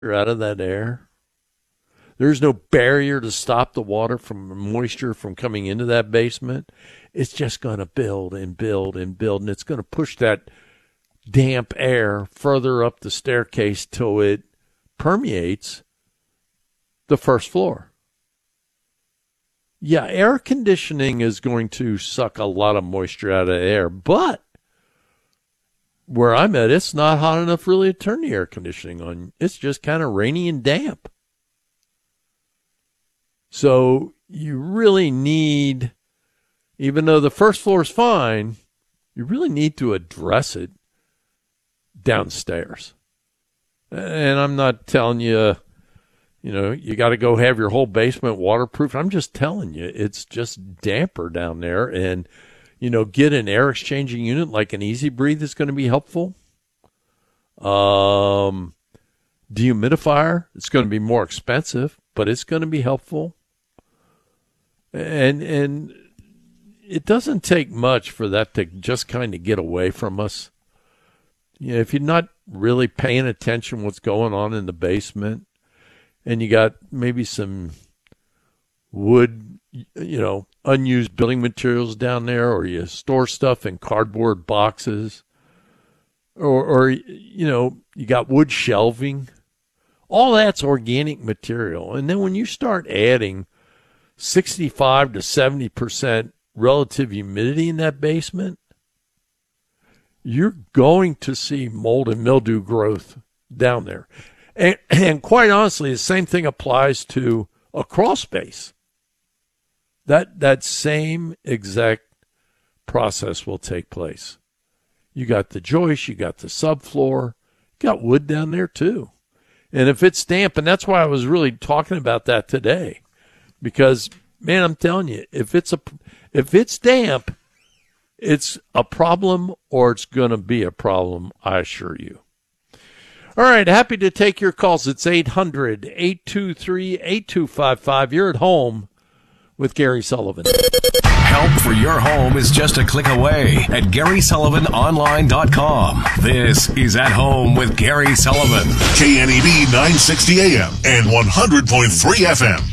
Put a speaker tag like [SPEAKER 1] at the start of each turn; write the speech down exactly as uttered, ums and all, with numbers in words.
[SPEAKER 1] out of that air. There's no barrier to stop the water from moisture from coming into that basement. It's just going to build and build and build, and it's going to push that damp air further up the staircase till it permeates the first floor. Yeah, air conditioning is going to suck a lot of moisture out of the air, but where I'm at, it's not hot enough really to turn the air conditioning on. It's just kind of rainy and damp. So you really need, even though the first floor is fine, you really need to address it downstairs. And I'm not telling you, you know, you got to go have your whole basement waterproof. I'm just telling you, it's just damper down there. And, you know, get an air exchanging unit like an Easy Breathe is going to be helpful. Um, dehumidifier, it's going to be more expensive, but it's going to be helpful. And and it doesn't take much for that to just kind of get away from us. You know, if you're not really paying attention what's going on in the basement, and you got maybe some wood, you know, unused building materials down there, or you store stuff in cardboard boxes, or, or you know, you got wood shelving, all that's organic material. And then when you start adding sixty-five to seventy percent relative humidity in that basement, you're going to see mold and mildew growth down there. And, and quite honestly, the same thing applies to a crawl space. That, that same exact process will take place. You got the joist, you got the subfloor, you got wood down there too. And if it's damp, and that's why I was really talking about that today, because, man, I'm telling you, if it's a, if it's damp, it's a problem, or it's going to be a problem, I assure you. All right, happy to take your calls. It's eight hundred, eight two three, eight two five five. You're at home with Gary Sullivan.
[SPEAKER 2] Help for your home is just a click away at Gary Sullivan Online dot com. This is At Home with Gary Sullivan.
[SPEAKER 3] K N E B nine sixty A M and one hundred point three F M.